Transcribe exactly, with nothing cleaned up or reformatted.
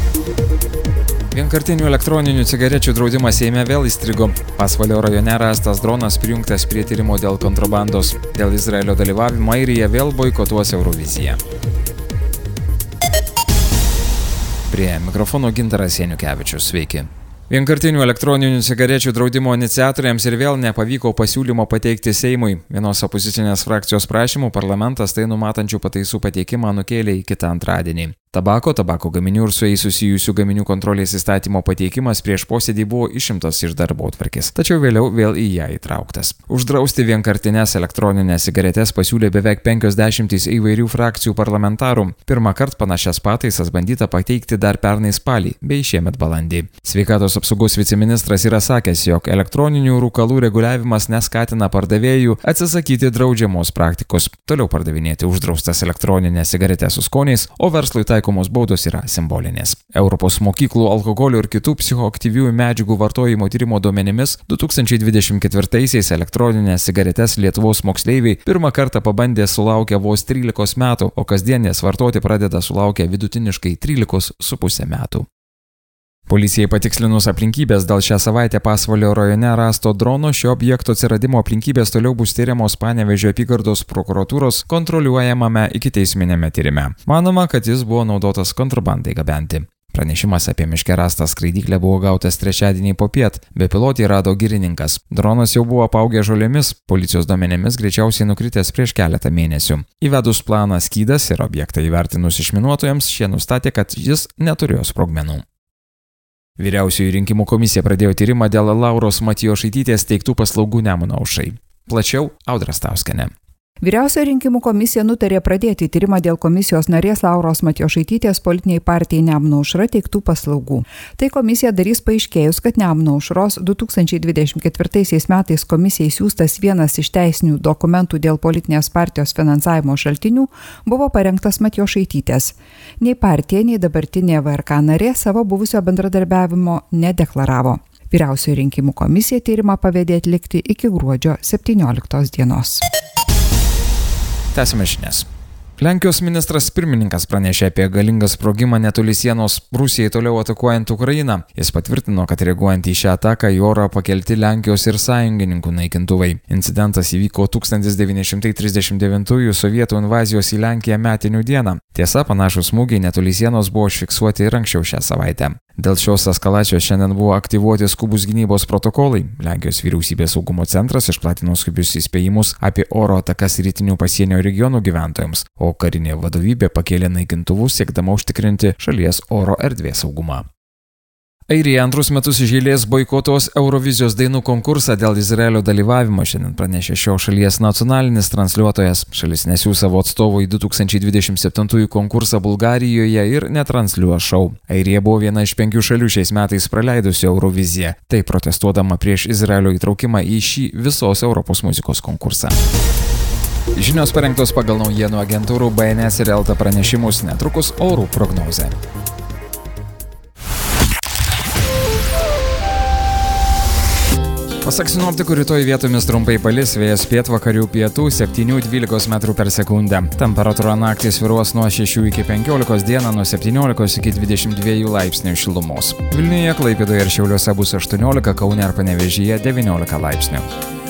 Vienkartinių elektroninių cigarečių draudimas Seime vėl įstrigo. Pasvalio rajone rastas dronas prijungtas prie tyrimo dėl kontrabandos. Dėl Izraelio dalyvavimo Airija vėl boikotuos Euroviziją. Prie mikrofono Gintaras Janukevičius. Sveiki. Vienkartinių elektroninių cigarečių draudimo iniciatoriams ir vėl nepavyko pasiūlymo pateikti Seimui. Vienos opozicinės frakcijos prašymų parlamentas tai numatančių pataisų pateikimą nukėlė į kitą antradienį. Tabako, tabako gaminių ir su jais susijusių gaminių kontrolės įstatymo pateikimas prieš posėdį buvo išimtas iš darbotvarkės, tačiau vėliau vėl į ją įtrauktas. Uždrausti vienkartines elektroninės cigaretes pasiūlė beveik penkiasdešimtys įvairių frakcijų parlamentarų. Pirmą kartą panašias pataisas bandyta pateikti dar pernai spalį bei šiemet balandį. Sveikatos apsaugos viceministras yra sakęs, jog elektroninių rūkalų reguliavimas neskatina pardavėjų atsisakyti draudžiamos praktikos, toliau pardavinėti uždraustas elektroninės cigaretes su skoniais, o verslui taikomos baudos yra simbolinės. Europos mokyklų alkoholio ir kitų psichoaktyviųjų medžiagų vartojimo tyrimo duomenimis du tūkstančiai dvidešimt ketvirtaisiais elektroninės cigaretes Lietuvos moksleiviai pirmą kartą pabandė sulaukę vos trylikos metų, o kasdienės vartoti pradeda sulaukę vidutiniškai trylikos su pusė metų. Policijai patikslinus aplinkybės dėl šią savaitę Pasvalio rajone rasto drono, šio objekto atsiradimo aplinkybės toliau bus tyriamos Panevėžio apygardos prokuratūros kontroliuojamame ikiteisminėme tyrime. Manoma, kad jis buvo naudotas kontrabandai gabenti. Pranešimas apie miške rastą skraidyklę buvo gautas trečiadienį popiet, bepilotį rado girininkas. Dronas jau buvo apaugęs žolėmis, policijos duomenimis greičiausiai nukritęs prieš keletą mėnesių. Įvedus planą skydas ir objektą įvertinus išminuotojams, šie nustatė, kad jis neturėjo sprogmenų. Vyriausioji rinkimų komisija pradėjo tyrimą dėl Lauros Matijošaitytės teiktų paslaugų Nemuno aušrai. Plačiau Audra Stauskienė. Vyriausioji rinkimų komisija nutarė pradėti tyrimą dėl komisijos narės Lauros Matijošaitytės politiniai partijai Nemuno aušra teiktų paslaugų. Tai komisija darys paaiškėjus, kad Nemuno aušros du tūkstančiai dvidešimt ketvirtaisiais metais komisijai siųstas vienas iš teisinių dokumentų dėl politinės partijos finansavimo šaltinių buvo parengtas Matijošaitytės. Nei partija, nei dabartinė V R K narė savo buvusio bendradarbiavimo nedeklaravo. Vyriausioji rinkimų komisija tyrimą pavedė atlikti iki gruodžio septynioliktos dienos. Tęsime žinias. Lenkijos ministras pirmininkas pranešė apie galingą sprogimą netoli sienos Rusijai toliau atakuojant Ukrainą. Jis patvirtino, kad reaguojant į šią ataką į orą pakelti Lenkijos ir sąjungininkų naikintuvai. Incidentas įvyko tūkstantis devyni šimtai trisdešimt devintųjų sovietų invazijos į Lenkiją metinių dieną. Tiesa, panašūs smūgiai netoli sienos buvo užfiksuoti ir anksčiau šią savaitę. Dėl šios eskalacijos šiandien buvo aktyvuoti skubus gynybos protokolai. Lenkijos vyriausybės saugumo centras išplatino skubius įspėjimus apie oro atakas rytinių pasienio regionų gyventojams, o karinė vadovybė pakėlė naikintuvus siekdama užtikrinti šalies oro erdvės saugumą. Airija antrus metus iš eilės boikotuos Eurovizijos dainų konkursą dėl Izraelio dalyvavimo, šiandien pranešė šios šalies nacionalinis transliuotojas. Šalis nesiųs savo atstovų į du tūkstančiai dvidešimt septintųjų konkursą Bulgarijoje ir netransliuos šou. Airija buvo viena iš penkių šalių šiais metais praleidusių Euroviziją, tai protestuodama prieš Izraelio įtraukimą į šį visos Europos muzikos konkursą. Žinios parengtos pagal naujienų agentūrų B N S ir Elta pranešimus, netrukus orų prognozė. Pasak sinoptikų, rytoj vietomis trumpai palis, vėjas pietvakarių pietų septynių dvylikos metrų per sekundę. Temperatūra naktį svyruos nuo šešių iki penkiolikos, dieną nuo septyniolikos iki dvidešimt dviejų laipsnių šilumos. Vilniuje, Klaipėdoje ir Šiauliuose bus aštuoniolika, Kaune ir Panevėžyje devyniolika laipsnių.